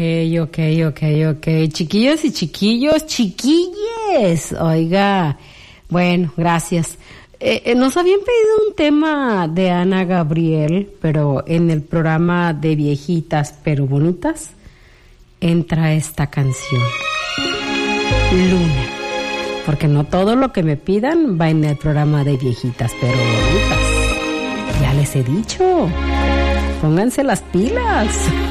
Ok. Chiquillos y chiquilles. Oiga, bueno, gracias. Nos habían pedido un tema de Ana Gabriel, pero en el programa de Viejitas pero Bonitas entra esta canción, Luna. Porque no todo lo que me pidan va en el programa de Viejitas pero Bonitas. Ya les he dicho, pónganse las pilas.